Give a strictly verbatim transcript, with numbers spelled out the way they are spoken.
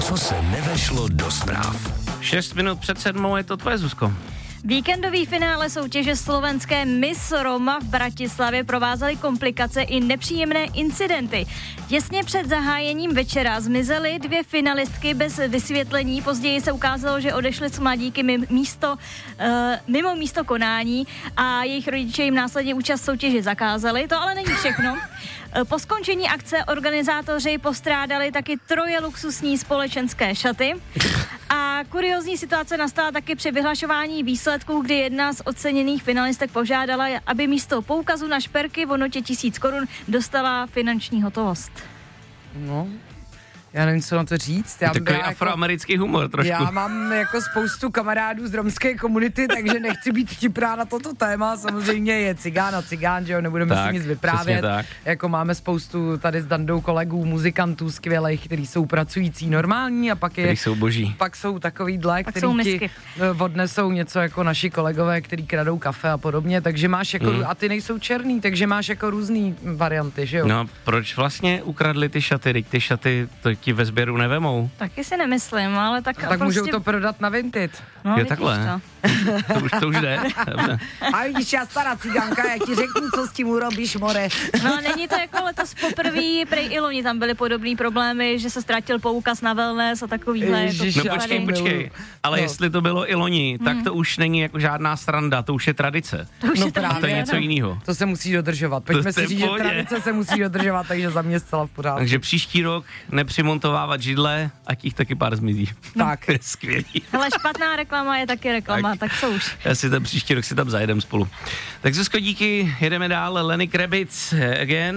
co se nevešlo do zpráv. Šest minut před sedmou je to tvoje, Zuzko. Víkendový finále soutěže slovenské Miss Roma v Bratislavě provázely komplikace i nepříjemné incidenty. Těsně před zahájením večera zmizely dvě finalistky bez vysvětlení. Později se ukázalo, že odešly s mladíky místo, uh, mimo místo konání a jejich rodiče jim následně účast soutěže zakázali. To ale není všechno. Po skončení akce organizátoři postrádali taky troje luxusní společenské šaty. A kuriózní situace nastala taky při vyhlašování výsledků, kdy jedna z oceněných finalistek požádala, aby místo poukazu na šperky v hodnotě tisíc korun dostala finanční hotovost. No, já nevím, co na to říct. Já Takový jako, afroamerický humor trošku. Já mám jako spoustu kamarádů z romské komunity, takže nechci být vtipná na toto téma. Samozřejmě je cigán a cigán, že jo, nebudeme tak, si nic vyprávět. tak. Jako máme spoustu tady s Dandou kolegů, muzikantů skvělých, kteří jsou pracující normální a pak je... Který jsou boží. Pak jsou takovýhle, pak který jsou ti odnesou něco jako naši kolegové, který kradou kafe a podobně, takže máš jako... Mm. A ty nejsou černý, takže máš jako různý varianty, že jo? No, proč vlastně ukradli ty šaty? Teď ty šaty to ti ve sběru nevemou. Taky si nemyslím, ale tak... Tak prostě... můžou to prodat na Vinted. No, je takhle. To. to, už, to už jde. A vidíš, já stará cigánka, já ti řeknu, co s tím urobíš, more. No, není to jako letos poprvé, prej i loni tam byly podobné problémy, že se ztratil poukaz na wellness a takovýhle. Ježiš, jako no počkej, počkej, ale no. Jestli to bylo i loni, tak to už není jako žádná sranda, to už je tradice. To už no je právě, to je něco no. jiného. To se musí dodržovat. Pojďme si říct, že tradice se musí dodržovat, takže za mě zcela v pořádku. Takže příští rok nepřimontovávat židle, ať jich taky pár zmizí. Tak. Skvělý. Hele, špatná reklama je taky reklama, tak, tak co už. Já si ten příští rok si tam zajedem spolu. Tak Zuzko, díky, jedeme dál, Lenny Kravitz again.